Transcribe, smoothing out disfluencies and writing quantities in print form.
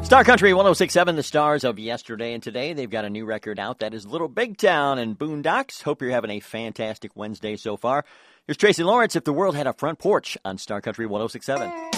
Star Country 106.7, the stars of yesterday and today. They've got a new record out that is Little Big Town and Boondocks. Hope you're having a fantastic Wednesday so far. Here's Tracy Lawrence, If the World Had a Front Porch on Star Country 106.7.